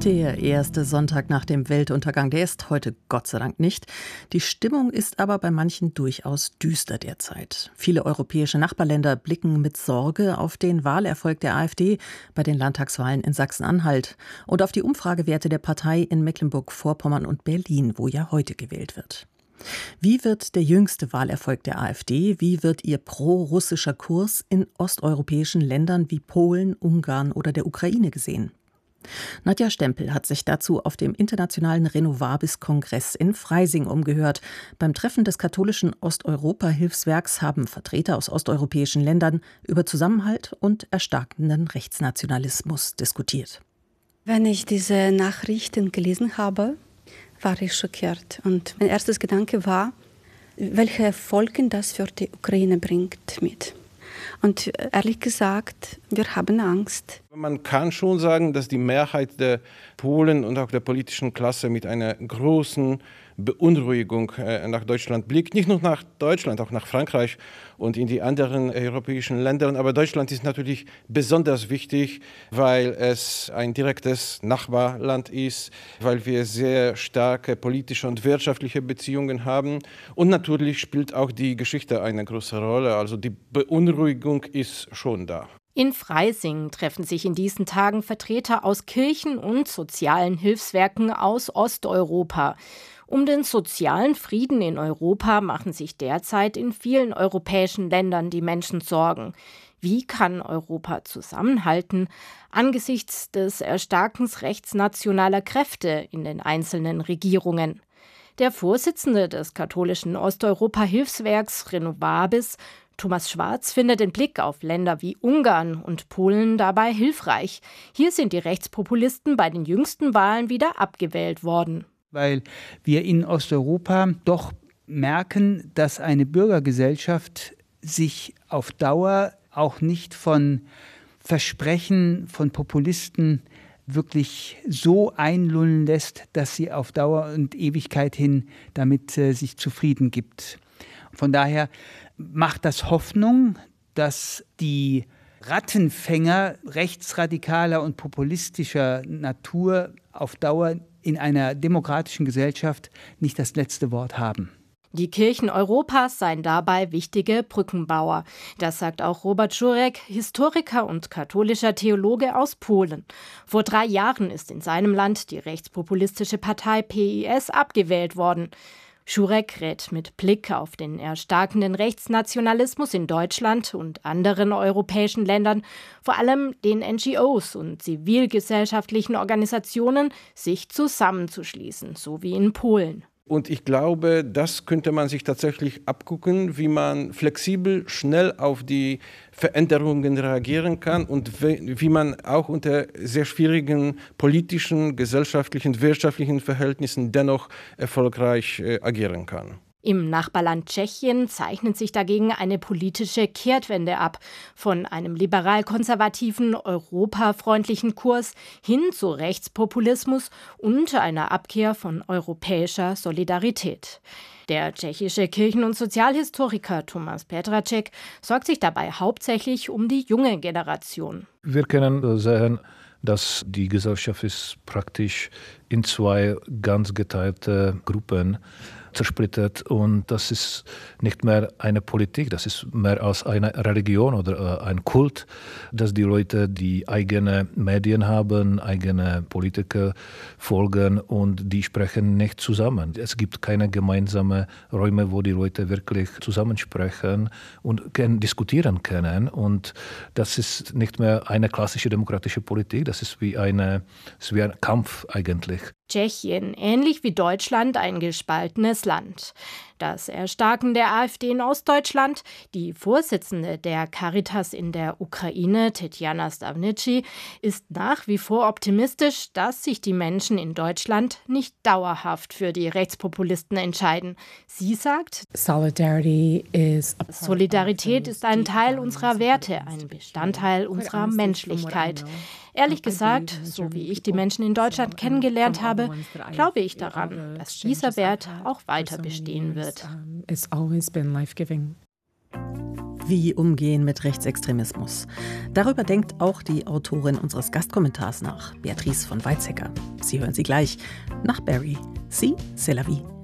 Der erste Sonntag nach dem Weltuntergang, der ist heute Gott sei Dank nicht. Die Stimmung ist aber bei manchen durchaus düster derzeit. Viele europäische Nachbarländer blicken mit Sorge auf den Wahlerfolg der AfD bei den Landtagswahlen in Sachsen-Anhalt und auf die Umfragewerte der Partei in Mecklenburg-Vorpommern und Berlin, wo ja heute gewählt wird. Wie wird der jüngste Wahlerfolg der AfD, wie wird ihr pro-russischer Kurs in osteuropäischen Ländern wie Polen, Ungarn oder der Ukraine gesehen? Nadja Stempel hat sich dazu auf dem internationalen Renovabis-Kongress in Freising umgehört. Beim Treffen des katholischen Osteuropa-Hilfswerks haben Vertreter aus osteuropäischen Ländern über Zusammenhalt und erstarkenden Rechtsnationalismus diskutiert. Wenn ich diese Nachrichten gelesen habe, war ich schockiert. Und mein erstes Gedanke war, welche Folgen das für die Ukraine bringt mit. Und ehrlich gesagt, wir haben Angst. Man kann schon sagen, dass die Mehrheit der Polen und auch der politischen Klasse mit einer großen Beunruhigung nach Deutschland blickt. Nicht nur nach Deutschland, auch nach Frankreich und in die anderen europäischen Länder. Aber Deutschland ist natürlich besonders wichtig, weil es ein direktes Nachbarland ist, weil wir sehr starke politische und wirtschaftliche Beziehungen haben. Und natürlich spielt auch die Geschichte eine große Rolle. Also die Beunruhigung ist schon da. In Freising treffen sich in diesen Tagen Vertreter aus Kirchen und sozialen Hilfswerken aus Osteuropa. Um den sozialen Frieden in Europa machen sich derzeit in vielen europäischen Ländern die Menschen Sorgen. Wie kann Europa zusammenhalten angesichts des Erstarkens rechtsnationaler Kräfte in den einzelnen Regierungen? Der Vorsitzende des katholischen Osteuropa-Hilfswerks Renovabis, Thomas Schwarz, findet den Blick auf Länder wie Ungarn und Polen dabei hilfreich. Hier sind die Rechtspopulisten bei den jüngsten Wahlen wieder abgewählt worden. Weil wir in Osteuropa doch merken, dass eine Bürgergesellschaft sich auf Dauer auch nicht von Versprechen von Populisten wirklich so einlullen lässt, dass sie auf Dauer und Ewigkeit hin damit sich zufrieden gibt. Von daher macht das Hoffnung, dass die Rattenfänger rechtsradikaler und populistischer Natur auf Dauer in einer demokratischen Gesellschaft nicht das letzte Wort haben. Die Kirchen Europas seien dabei wichtige Brückenbauer. Das sagt auch Robert Żurek, Historiker und katholischer Theologe aus Polen. Vor 3 Jahren ist in seinem Land die rechtspopulistische Partei PiS abgewählt worden. Żurek rät mit Blick auf den erstarkenden Rechtsnationalismus in Deutschland und anderen europäischen Ländern, vor allem den NGOs und zivilgesellschaftlichen Organisationen, sich zusammenzuschließen, so wie in Polen. Und ich glaube, das könnte man sich tatsächlich abgucken, wie man flexibel, schnell auf die Veränderungen reagieren kann und wie man auch unter sehr schwierigen politischen, gesellschaftlichen, wirtschaftlichen Verhältnissen dennoch erfolgreich agieren kann. Im Nachbarland Tschechien zeichnet sich dagegen eine politische Kehrtwende ab. Von einem liberal-konservativen, europafreundlichen Kurs hin zu Rechtspopulismus und einer Abkehr von europäischer Solidarität. Der tschechische Kirchen- und Sozialhistoriker Thomas Petracek sorgt sich dabei hauptsächlich um die junge Generation. Wir können sehen, dass die Gesellschaft ist praktisch in 2 ganz geteilte Gruppen zersplittert und das ist nicht mehr eine Politik, das ist mehr als eine Religion oder ein Kult, dass die Leute die eigene Medien haben, eigene Politiker folgen und die sprechen nicht zusammen. Es gibt keine gemeinsamen Räume, wo die Leute wirklich zusammensprechen und diskutieren können und das ist nicht mehr eine klassische demokratische Politik, das ist wie ein Kampf eigentlich. Tschechien, ähnlich wie Deutschland, ein gespaltenes Land. Das Erstarken der AfD in Ostdeutschland, die Vorsitzende der Caritas in der Ukraine, Tetjana Stavnici, ist nach wie vor optimistisch, dass sich die Menschen in Deutschland nicht dauerhaft für die Rechtspopulisten entscheiden. Sie sagt, Solidarität ist ein Teil unserer Werte, ein Bestandteil unserer Menschlichkeit. Ehrlich gesagt, so wie ich die Menschen in Deutschland kennengelernt habe, glaube ich daran, dass dieser Wert auch weiter bestehen wird. Wie umgehen mit Rechtsextremismus? Darüber denkt auch die Autorin unseres Gastkommentars nach, Beatrice von Weizsäcker. Sie hören sie gleich nach Barry. Sie, c'est la vie.